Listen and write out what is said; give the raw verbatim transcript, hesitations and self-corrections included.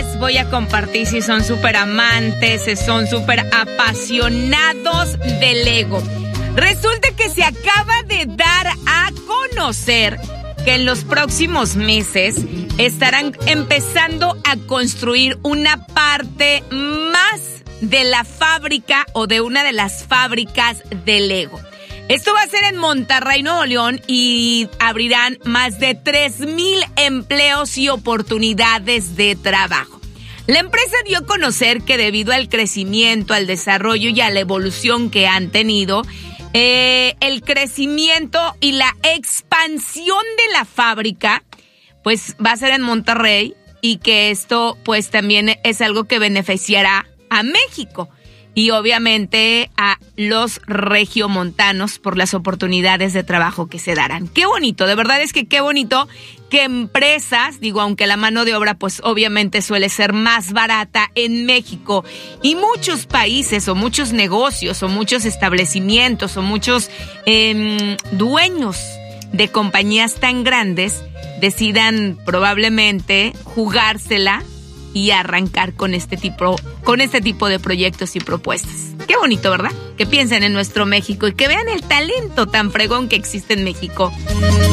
les voy a compartir si son súper amantes, si son súper apasionados del Lego. Resulta que se acaba de dar a conocer que en los próximos meses estarán empezando a construir una parte más de la fábrica o de una de las fábricas de Lego. Esto va a ser en Monterrey, Nuevo León, y abrirán más de tres mil empleos y oportunidades de trabajo. La empresa dio a conocer que debido al crecimiento, al desarrollo y a la evolución que han tenido, eh, el crecimiento y la expansión de la fábrica, pues va a ser en Monterrey, y que esto pues también es algo que beneficiará a México y obviamente a los regiomontanos por las oportunidades de trabajo que se darán. Qué bonito, de verdad es que qué bonito que empresas, digo, aunque la mano de obra pues obviamente suele ser más barata en México, y muchos países o muchos negocios o muchos establecimientos o muchos eh, dueños de compañías tan grandes decidan probablemente jugársela y arrancar con este tipo, con este tipo de proyectos y propuestas. Qué bonito, ¿verdad? Que piensen en nuestro México y que vean el talento tan fregón que existe en México.